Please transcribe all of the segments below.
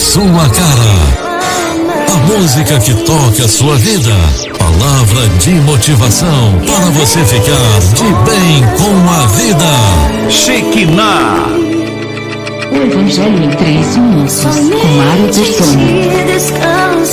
sua cara. A música que toca a sua vida. Palavra de motivação para você ficar de bem com a vida. Shekinah. O Evangelho em 3 minutos, com Mário Persona.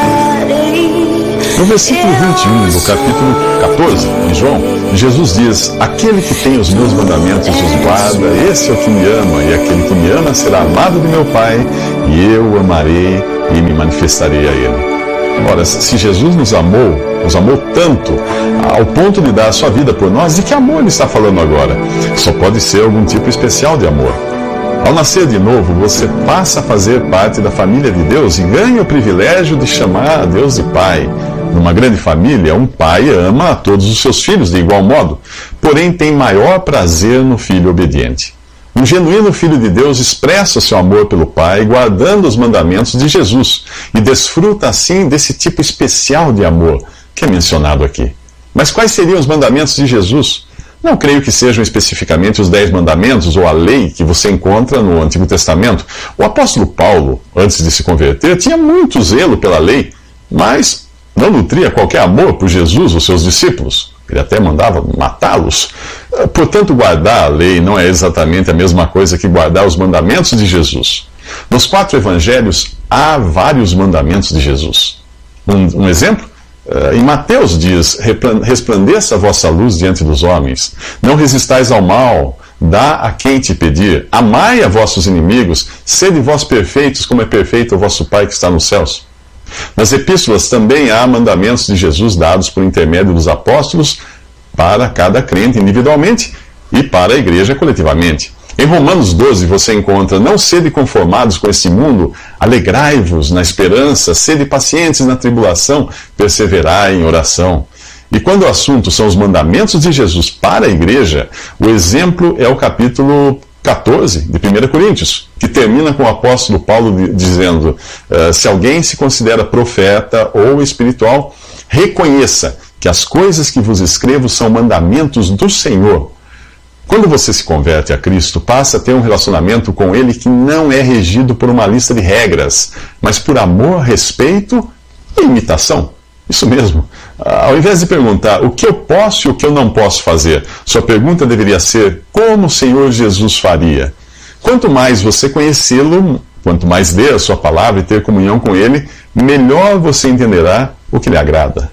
No versículo 21 do capítulo 14 de João, Jesus diz: aquele que tem os meus mandamentos e os guarda, esse é o que me ama, e aquele que me ama será amado de meu Pai, e eu o amarei e me manifestarei a ele. Ora, se Jesus nos amou tanto, ao ponto de dar a sua vida por nós, de que amor ele está falando agora? Só pode ser algum tipo especial de amor. Ao nascer de novo, você passa a fazer parte da família de Deus e ganha o privilégio de chamar a Deus de Pai. Numa grande família, um pai ama a todos os seus filhos de igual modo, porém tem maior prazer no filho obediente. Um genuíno filho de Deus expressa o seu amor pelo Pai, guardando os mandamentos de Jesus, e desfruta assim desse tipo especial de amor que é mencionado aqui. Mas quais seriam os mandamentos de Jesus? Não creio que sejam especificamente os 10 mandamentos ou a lei que você encontra no Antigo Testamento. O apóstolo Paulo, antes de se converter, tinha muito zelo pela lei, mas não nutria qualquer amor por Jesus ou seus discípulos. Ele até mandava matá-los. Portanto, guardar a lei não é exatamente a mesma coisa que guardar os mandamentos de Jesus. Nos 4 evangelhos há vários mandamentos de Jesus. Um exemplo? Em Mateus diz: resplandeça a vossa luz diante dos homens, não resistais ao mal, dá a quem te pedir, amai a vossos inimigos, sede vós perfeitos como é perfeito o vosso Pai que está nos céus. Nas epístolas também há mandamentos de Jesus dados por intermédio dos apóstolos para cada crente individualmente e para a igreja coletivamente. Em Romanos 12 você encontra: não sede conformados com este mundo, alegrai-vos na esperança, sede pacientes na tribulação, perseverai em oração. E quando o assunto são os mandamentos de Jesus para a igreja, o exemplo é o capítulo 14 de 1 Coríntios, que termina com o apóstolo Paulo dizendo: se alguém se considera profeta ou espiritual, reconheça que as coisas que vos escrevo são mandamentos do Senhor. Quando você se converte a Cristo, passa a ter um relacionamento com Ele que não é regido por uma lista de regras, mas por amor, respeito e imitação. Isso mesmo. Ao invés de perguntar o que eu posso e o que eu não posso fazer, sua pergunta deveria ser: como o Senhor Jesus faria? Quanto mais você conhecê-lo, quanto mais ler a sua palavra e ter comunhão com Ele, melhor você entenderá o que lhe agrada.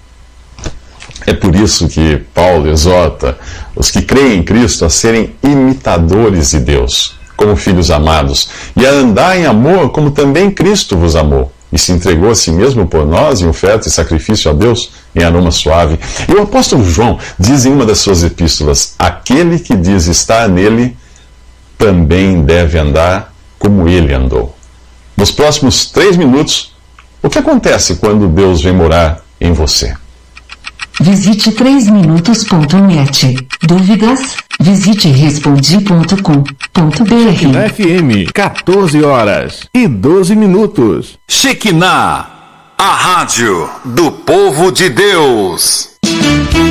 É por isso que Paulo exorta os que creem em Cristo a serem imitadores de Deus, como filhos amados, e a andar em amor como também Cristo vos amou, e se entregou a si mesmo por nós em oferta e sacrifício a Deus em aroma suave. E o apóstolo João diz em uma das suas epístolas: aquele que diz estar nele, também deve andar como ele andou. Nos próximos 3 minutos, o que acontece quando Deus vem morar em você? Visite 3minutos.net. Dúvidas? Visite respondi.com.br. Na FM, 14 horas e 12 minutos. Shekinah, a rádio do povo de Deus.